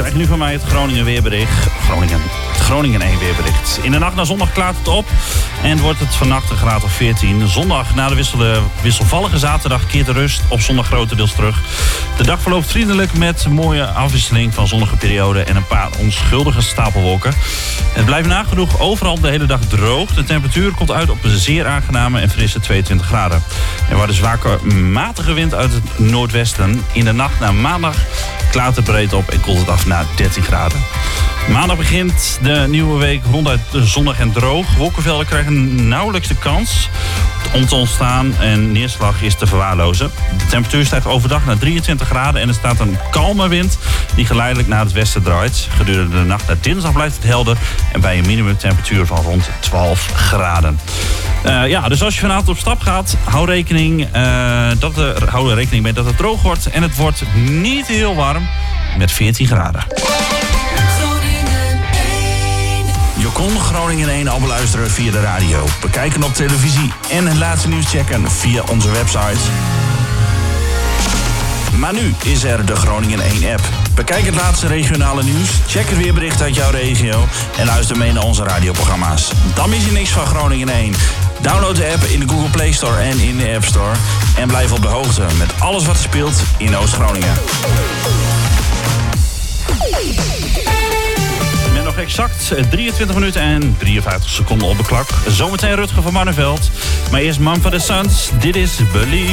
krijg je nu van mij het Groningen weerbericht. Groningen 1 weerbericht. In de nacht naar zondag klaart het op en wordt het vannacht een graad of 14. Zondag na de wisselvallige zaterdag keert de rust op zondag grotendeels terug. De dag verloopt vriendelijk met een mooie afwisseling van zonnige perioden en een paar onschuldige stapelwolken. Het blijft nagenoeg overal de hele dag droog. De temperatuur komt uit op een zeer aangename en frisse 22 graden. Er wordt een zwakke matige wind uit het noordwesten. In de nacht naar maandag klaart het breed op en koelt het af naar 13 graden. Maandag begint de nieuwe week ronduit zonnig en droog. Wolkenvelden krijgen nauwelijks de kans om te ontstaan en neerslag is te verwaarlozen. De temperatuur stijgt overdag naar 23 graden en er staat een kalme wind die geleidelijk naar het westen draait. Gedurende de nacht naar dinsdag blijft het helder en bij een minimumtemperatuur van rond 12 graden. Dus als je vanavond op stap gaat, hou rekening mee dat het droog wordt en het wordt niet heel warm met 14 graden. Je kon Groningen 1 al beluisteren via de radio, bekijken op televisie en het laatste nieuws checken via onze website. Maar nu is er de Groningen 1 app. Bekijk het laatste regionale nieuws, check het weerbericht uit jouw regio en luister mee naar onze radioprogramma's. Dan mis je niks van Groningen 1. Download de app in de Google Play Store en in de App Store en blijf op de hoogte met alles wat er speelt in Oost-Groningen. Nog exact 23 minuten en 53 seconden op de klok. Zometeen Rutger van Barneveld. Maar eerst Mumford & Sons. Dit is Believe.